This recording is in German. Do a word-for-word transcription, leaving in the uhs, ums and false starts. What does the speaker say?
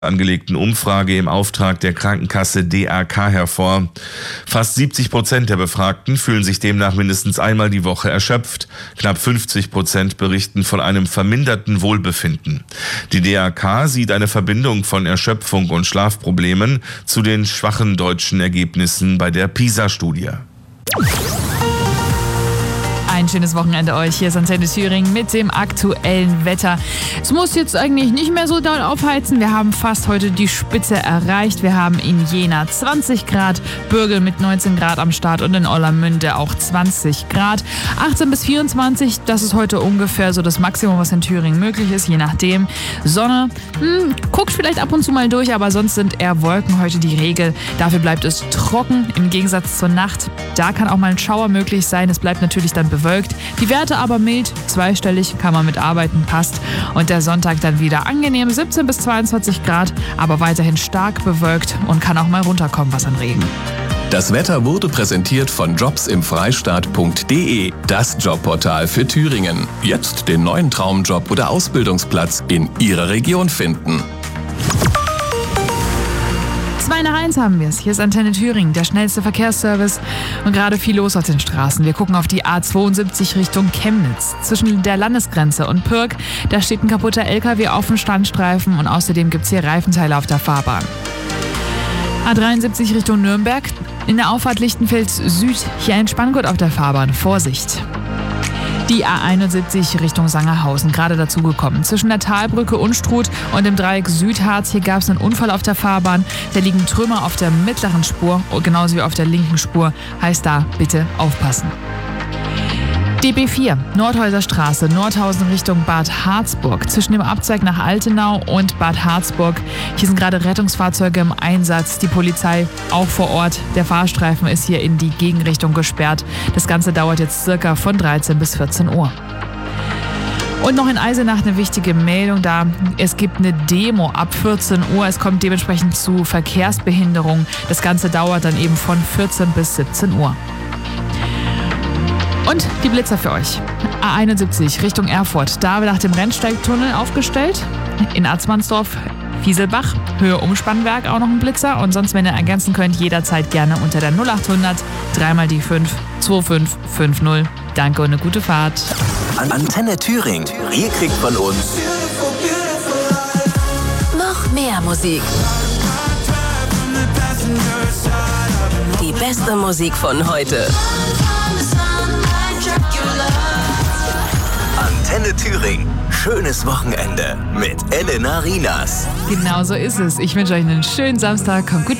angelegten Umfrage im Auftrag der Krankenkasse D A K hervor. Fast siebzig Prozent der Befragten fühlen sich demnach mindestens einmal die Woche erschöpft. Knapp fünfzig Prozent berichten von einem verminderten Wohlbefinden. Die D A K sieht eine Verbindung von Erschöpfung und Schlafproblemen zu den schwachen deutschen Ergebnissen bei der PISA-Studie. Ein schönes Wochenende euch. Hier ist Antenne Thüringen mit dem aktuellen Wetter. Es muss jetzt eigentlich nicht mehr so doll aufheizen. Wir haben fast heute die Spitze erreicht. Wir haben in Jena zwanzig Grad, Bürgel mit neunzehn Grad am Start und in Ollermünde auch zwanzig Grad. achtzehn bis vierundzwanzig, das ist heute ungefähr so das Maximum, was in Thüringen möglich ist, je nachdem. Sonne, hm, guckt vielleicht ab und zu mal durch, aber sonst sind eher Wolken heute die Regel. Dafür bleibt es trocken im Gegensatz zur Nacht. Da kann auch mal ein Schauer möglich sein. Es bleibt natürlich dann bewölkt. Die Werte aber mild, zweistellig, kann man mitarbeiten, passt. Und der Sonntag dann wieder angenehm, siebzehn bis zweiundzwanzig Grad, aber weiterhin stark bewölkt und kann auch mal runterkommen, was an Regen. Das Wetter wurde präsentiert von jobs im freistaat punkt de, das Jobportal für Thüringen. Jetzt den neuen Traumjob oder Ausbildungsplatz in Ihrer Region finden. zwei nach eins haben wir es. Hier ist Antenne Thüringen, der schnellste Verkehrsservice und gerade viel los auf den Straßen. Wir gucken auf die A zweiundsiebzig Richtung Chemnitz. Zwischen der Landesgrenze und Pirk, da steht ein kaputter L K W auf dem Standstreifen und außerdem gibt es hier Reifenteile auf der Fahrbahn. A dreiundsiebzig Richtung Nürnberg, in der Auffahrt Lichtenfels Süd, hier ein Spanngurt auf der Fahrbahn. Vorsicht! Die A einundsiebzig Richtung Sangerhausen, gerade dazugekommen. Zwischen der Talbrücke Unstrut und dem Dreieck Südharz, hier gab es einen Unfall auf der Fahrbahn. Da liegen Trümmer auf der mittleren Spur, genauso wie auf der linken Spur. Heißt da, bitte aufpassen. D B vier, Nordhäuser Straße, Nordhausen Richtung Bad Harzburg. Zwischen dem Abzweig nach Altenau und Bad Harzburg. Hier sind gerade Rettungsfahrzeuge im Einsatz. Die Polizei auch vor Ort. Der Fahrstreifen ist hier in die Gegenrichtung gesperrt. Das Ganze dauert jetzt circa von dreizehn bis vierzehn Uhr. Und noch in Eisenach eine wichtige Meldung da. Es gibt eine Demo ab vierzehn Uhr. Es kommt dementsprechend zu Verkehrsbehinderung. Das Ganze dauert dann eben von vierzehn bis siebzehn Uhr. Und die Blitzer für euch. A einundsiebzig Richtung Erfurt. Da nach dem Rennsteigtunnel aufgestellt. In Atzmannsdorf, Fieselbach, Höhe Umspannwerk auch noch ein Blitzer. Und sonst, wenn ihr ergänzen könnt, jederzeit gerne unter der null achthundert drei mal die fünf zwei fünf fünf null. Danke und eine gute Fahrt. Antenne Thüringen. Ihr kriegt von uns noch mehr Musik. Die beste Musik von heute. Antenne Thüringen. Schönes Wochenende mit Elena Rinas. Genau so ist es. Ich wünsche euch einen schönen Samstag. Kommt gut